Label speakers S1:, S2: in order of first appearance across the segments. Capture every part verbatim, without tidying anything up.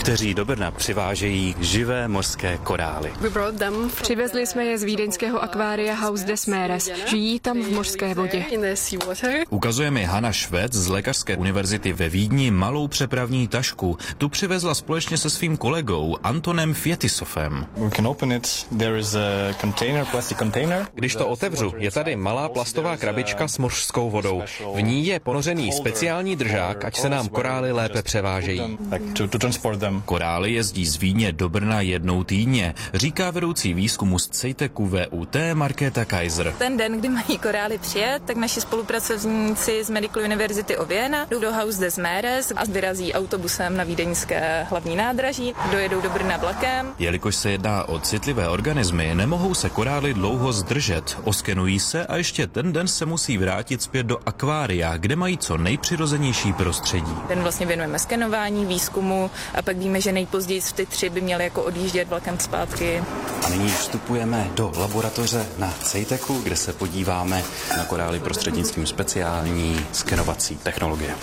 S1: kteří do Brna přivážejí živé mořské korály.
S2: Přivezli jsme je z vídeňského akvária Haus des Meeres. Žijí tam v mořské vodě.
S3: Ukazuje mi Hanna Švec z Lékařské univerzity ve Vídni malou přepravní tašku. Tu přivezla společně se svým kolegou Antonem Fietisovem.
S4: Když to otevřu, je tady malá plastová krabička s mořskou vodou. V ní je ponořený speciální držák, ať se nám korály lépe převážejí.
S3: Korály jezdí z Vídně do Brna jednou týdně, říká vedoucí výzkumu z CEITECu V U T Markéta Kaiser.
S5: Ten den, kdy mají korály přijet, tak naši spolupracovníci z Medical University of Vienna jdou do Haus des Meeres a vyrazí autobusem na vídeňské hlavní nádraží, dojedou do Brna vlakem.
S3: Jelikož se jedná o citlivé organismy, nemohou se korály dlouho zdržet, oskenují se a ještě ten den se musí vrátit zpět do akvária, kde mají co nejpřirozenější prostředí.
S5: Den vlastně věnujeme skenování, výzkumu a pak víme, že nejpozději v ty tři by měly jako odjíždět vlakem zpátky.
S1: A nyní vstupujeme do laboratoře na CEITECu, kde se podíváme na korály prostřednictvím speciální skenovací technologie.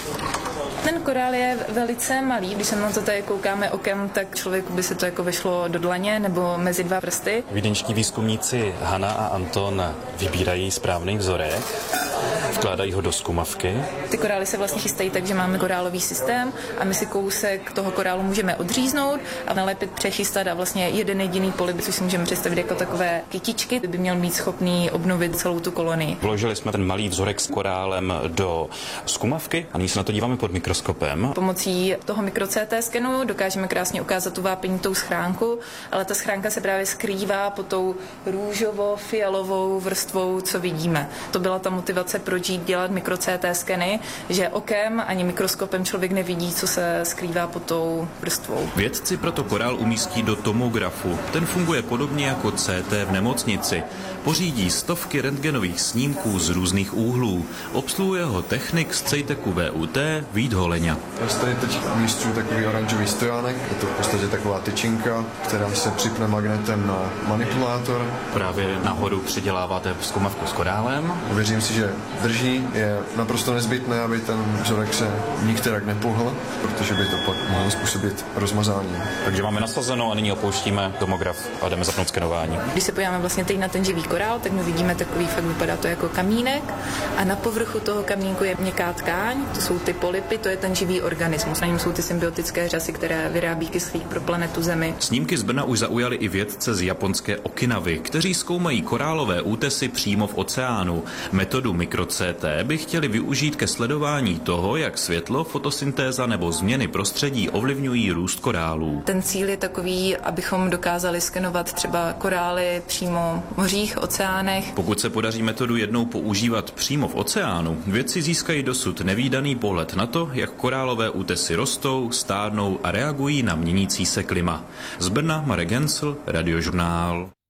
S5: Ten korál je velice malý, když se na to tady koukáme okem, tak člověku by se to jako vešlo do dlaně nebo mezi dva prsty.
S1: Vídeňští výzkumníci Hanna a Anton vybírají správný vzorek, vkládají ho do zkumavky.
S5: Ty korály se vlastně chystají tak, že máme korálový systém a my si kousek toho korálu můžeme odříznout a nalepit, přechystat a vlastně jeden jediný polip, což si můžeme představit jako takové kytičky, by měl být schopný obnovit celou tu kolonii.
S1: Vložili jsme ten malý vzorek s korálem do zkumavky a nyní se na to díváme pod mikroskopem.
S5: Pomocí toho mikro-C T skenu dokážeme krásně ukázat tu vápenitou schránku, ale ta schránka se právě skrývá pod tou růžovo-fialovou vrstvou, co vidíme. To byla ta motivace, proč jít dělat mikro-C T skeny, že okem ani mikroskopem člověk nevidí, co se skrývá pod tou vrstvou.
S3: Vědci proto korál umístí do tomografu. Ten funguje podobně jako C T v nemocnici. Pořídí stovky rentgenových snímků z různých úhlů. Obsluhuje ho technik z CEITECu V U T Vít Holeňa.
S6: Já tady teď umísťuji takový oranžový stojánek, je to v podstatě taková tyčinka, která se připne magnetem na manipulátor.
S1: Právě nahoru přiděláváte zkumavku s korálem.
S6: Věřím si, že drží, je naprosto nezbytné, aby ten vzorek se nikterak nepohl, protože by to pak mohlo způsobit rozmazání.
S1: Takže máme nasazeno a nyní opouštíme tomograf a jdeme zapnout skenování.
S5: Když se podíváme vlastně teď na ten živý korál, tak my vidíme takový, fakt vypadá to jako kamínek a na povrchu toho kamínku je měkká tkáň, to jsou ty polipy, to je ten živý organismus. Na něm jsou ty symbiotické řasy, které vyrábí kyslík pro planetu Zemi.
S3: Snímky z Brna už zaujali i vědce z japonské Okinavy, kteří zkoumají korálové útesy přímo v oceánu. Metodu mikro-C T by chtěli využít ke sledování toho, jak světlo, fotosyntéza nebo změny prostředí ovlivňují růst korálů.
S5: Ten cíl je takový, abychom dokázali skenovat třeba korály přímo v mořích, oceánech.
S3: Pokud se podaří metodu jednou používat přímo v oceánu, vědci získají dosud nevídaný pohled na to, jak korálové útesy rostou, stárnou a reagují na měnící se klima. Z Brna Marek Hensl, Radiožurnál.